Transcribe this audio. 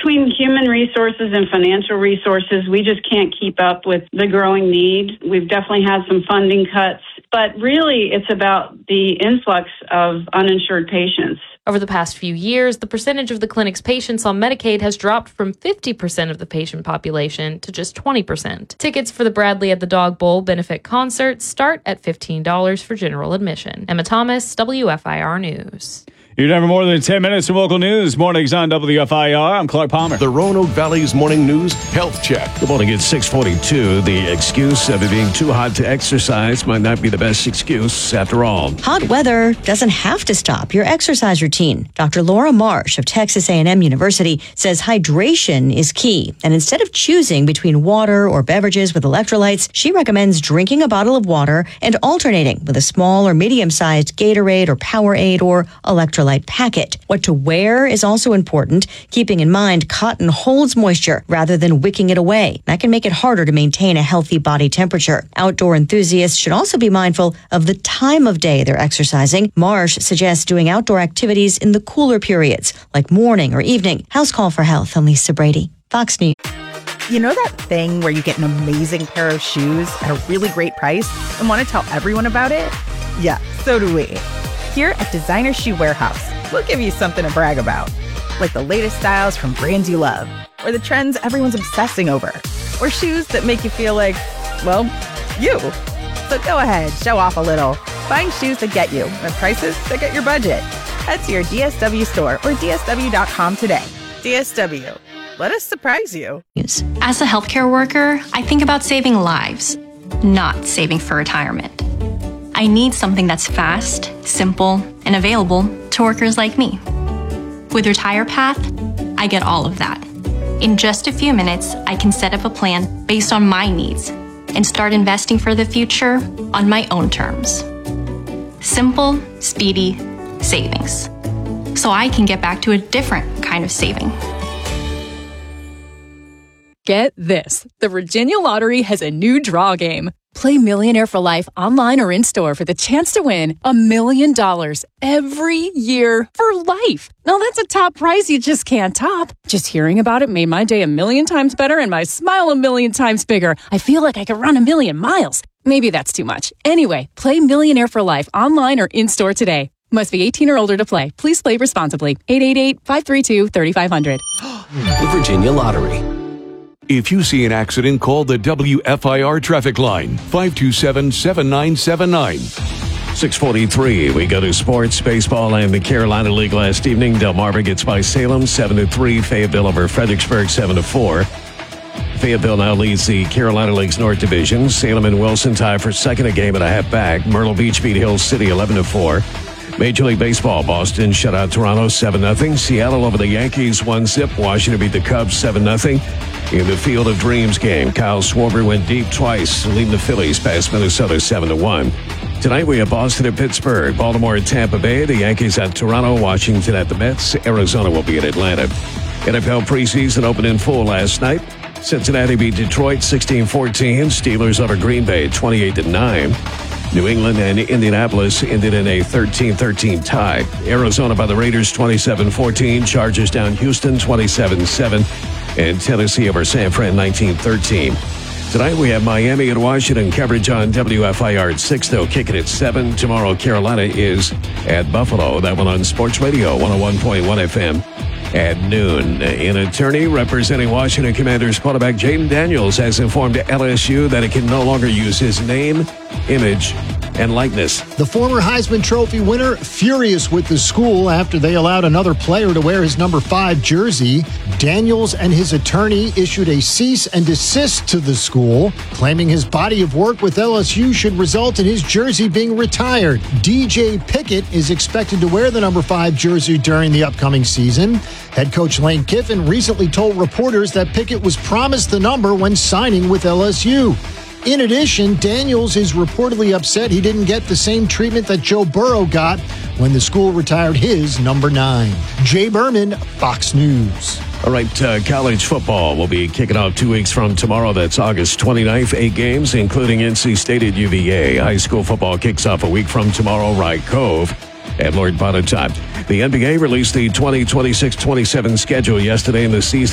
Between human resources and financial resources, we just can't keep up with the growing need. We've definitely had some funding cuts, but really it's about the influx of uninsured patients. Over the past few years, the percentage of the clinic's patients on Medicaid has dropped from 50% of the patient population to just 20%. Tickets for the Bradley at the Dog Bowl benefit concert start at $15 for general admission. Emma Thomas, WFIR News. You're never more than 10 minutes of local news. Mornings on WFIR. I'm Clark Palmer. The Roanoke Valley's Morning News Health Check. Good morning. It's 6:42. The excuse of it being too hot to exercise might not be the best excuse after all. Hot weather doesn't have to stop your exercise routine. Dr. Laura Marsh of Texas A&M University says hydration is key. And instead of choosing between water or beverages with electrolytes, she recommends drinking a bottle of water and alternating with a small or medium-sized Gatorade or Powerade or electrolyte packet. What to wear is also important, keeping in mind cotton holds moisture rather than wicking it away. That can make it harder to maintain a healthy body temperature. Outdoor enthusiasts should also be mindful of the time of day they're exercising. Marsh suggests doing outdoor activities in the cooler periods, like morning or evening. House Call for Health, I'm Lisa Brady, Fox News. You know that thing where you get an amazing pair of shoes at a really great price and want to tell everyone about it? Yeah, so do we. Here at Designer Shoe Warehouse, we'll give you something to brag about, like the latest styles from brands you love, or the trends everyone's obsessing over, or shoes that make you feel like, well, you. So go ahead, show off a little. Find shoes that get you at prices that get your budget. Head to your DSW store or DSW.com today. DSW, let us surprise you. As a healthcare worker, I think about saving lives, not saving for retirement. I need something that's fast, simple, and available to workers like me. With RetirePath, I get all of that. In just a few minutes, I can set up a plan based on my needs and start investing for the future on my own terms. Simple, speedy savings. So I can get back to a different kind of saving. Get this. The Virginia Lottery has a new draw game. Play Millionaire for Life online or in-store for the chance to win $1 million every year for life. Now that's a top prize you just can't top. Just hearing about it made my day 1,000,000 times better and my smile 1,000,000 times bigger. I feel like I could run 1,000,000 miles. Maybe that's too much. Anyway, play Millionaire for Life online or in-store today. Must be 18 or older to play. Please play responsibly. 888-532-3500. The Virginia Lottery. If you see an accident, call the WFIR traffic line, 527-7979. 6:43. We go to sports, baseball, and the Carolina League last evening. Delmarva gets by Salem 7-3. Fayetteville over Fredericksburg 7-4. Fayetteville now leads the Carolina League's North Division. Salem and Wilson tie for second, a game and a half back. Myrtle Beach beat Hill City 11-4. Major League Baseball, Boston shut out Toronto 7-0. Seattle over the Yankees 1-0. Washington beat the Cubs 7-0. In the Field of Dreams game, Kyle Schwarber went deep twice, leading the Phillies past Minnesota 7-1. Tonight we have Boston at Pittsburgh, Baltimore at Tampa Bay, the Yankees at Toronto, Washington at the Mets, Arizona will be at Atlanta. NFL preseason opened in full last night. Cincinnati beat Detroit 16-14. Steelers over Green Bay 28-9. New England and Indianapolis ended in a 13-13 tie. Arizona by the Raiders 27-14. Chargers down Houston 27-7. And Tennessee over San Fran 19-13. Tonight we have Miami and Washington coverage on WFIR at 6. They'll kick it at 7. Tomorrow Carolina is at Buffalo. That one on Sports Radio 101.1 FM at noon. An attorney representing Washington Commanders quarterback Jayden Daniels has informed LSU that it can no longer use his name, image, and likeness. The former Heisman Trophy winner furious with the school after they allowed another player to wear his number 5 jersey. Daniels and his attorney issued a cease and desist to the school, claiming his body of work with LSU should result in his jersey being retired. DJ Pickett is expected to wear the number 5 jersey during the upcoming season. Head coach Lane Kiffin recently told reporters that Pickett was promised the number when signing with LSU. In addition, Daniels is reportedly upset he didn't get the same treatment that Joe Burrow got when the school retired his number 9. Jay Berman, Fox News. All right, college football will be kicking off 2 weeks from tomorrow. That's August 29th. 8 games, including NC State at UVA. High school football kicks off a week from tomorrow. Rye Cove at Lord Botetourt. The NBA released the 2026-27 schedule yesterday in the season.